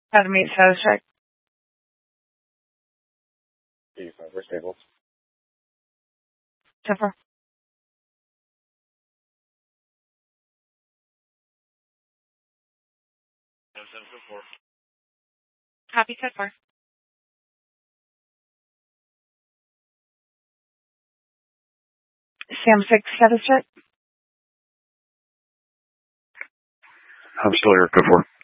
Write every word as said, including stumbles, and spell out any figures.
How to meet status check. eighty-five, we're stable. Jennifer. seven seven four. Copy, Jennifer. Sam six, status check. I'm still here, good for.